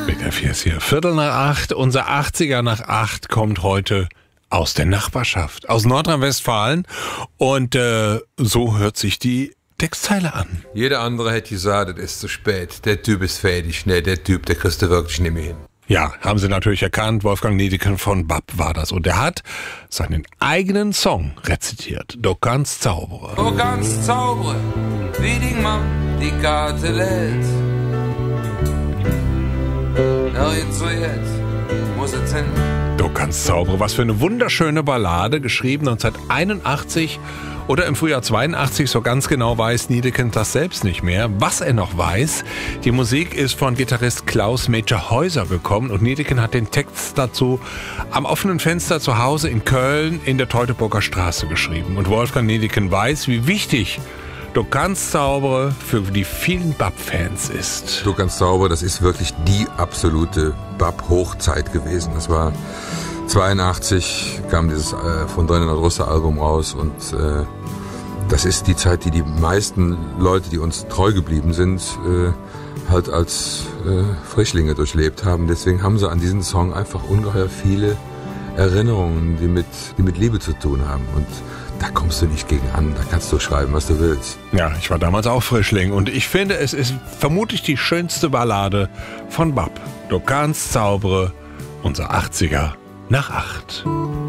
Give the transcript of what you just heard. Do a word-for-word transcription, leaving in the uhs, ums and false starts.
B R vier ist hier. Viertel nach acht. Unser achtziger nach acht kommt heute aus der Nachbarschaft, aus Nordrhein-Westfalen. Und äh, so hört sich die Textzeile an. Jeder andere hätte gesagt, es ist zu spät. Der Typ ist fertig. Nee, der Typ, der kriegst du wirklich nicht mehr hin. Ja, haben Sie natürlich erkannt, Wolfgang Niedeken von B A P war das. Und er hat seinen eigenen Song rezitiert. Du kannst zaubere. Du kannst zaubere, wie die Mann die Karte lädt. Ja, jetzt so jetzt, muss es hin. Du kannst zaubere. Was für eine wunderschöne Ballade, geschrieben neunzehnhunderteinundachtzig oder im Frühjahr zweiundachtzig, so ganz genau weiß Niedeken das selbst nicht mehr. Was er noch weiß, die Musik ist von Gitarrist Klaus Major Häuser gekommen und Niedeken hat den Text dazu am offenen Fenster zu Hause in Köln in der Teutoburger Straße geschrieben. Und Wolfgang Niedeken weiß, wie wichtig Du kannst zaubere für die vielen B A P-Fans ist. Du kannst zaubere, das ist wirklich die absolute B A P-Hochzeit gewesen. Das war zweiundachtzig, kam dieses äh, von Drennan Russe Album raus und äh, das ist die Zeit, die die meisten Leute, die uns treu geblieben sind, äh, halt als äh, Frischlinge durchlebt haben. Deswegen haben sie an diesen Song einfach ungeheuer viele Erinnerungen, die mit, die mit Liebe zu tun haben. Und da kommst du nicht gegen an, da kannst du schreiben, was du willst. Ja, ich war damals auch Frischling und ich finde, es ist vermutlich die schönste Ballade von B A P. Du kannst zaubere, unser achtziger nach acht.